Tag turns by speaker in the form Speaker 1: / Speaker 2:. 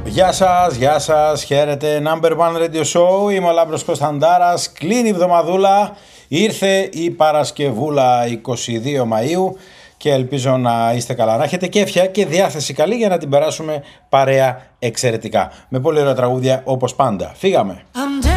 Speaker 1: Γεια σας, χαίρετε. Number One Radio Show, είμαι ο Λάμπρος Κωνσταντάρας. Κλείνει η εβδομαδούλα, ήρθε η Παρασκευούλα 22 Μαΐου και ελπίζω να είστε καλά, να έχετε κέφια και διάθεση καλή για να την περάσουμε παρέα εξαιρετικά. Με πολύ ωραία τραγούδια όπως πάντα. Φύγαμε!